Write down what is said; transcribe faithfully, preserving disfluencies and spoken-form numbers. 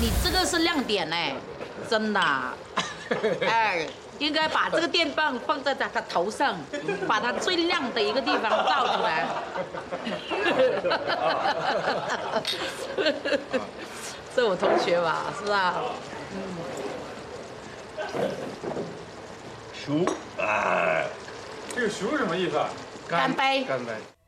你这个是亮点哎，真的。哎，应该把这个电棒放在他他头上，把他最亮的一个地方照出来。这我同学吧，是吧？ 熟，哎， 这个熟是什么意思啊？ 干杯！ 干杯。